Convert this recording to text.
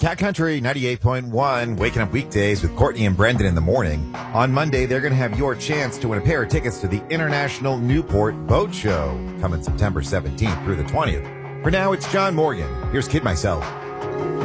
Cat Country 98.1, waking up weekdays with Courtney and Brendan in the morning. On Monday, they're going to have your chance to win a pair of tickets to the International Newport Boat Show coming September 17th through the 20th. For now, it's John Morgan. Here's Kid Myself.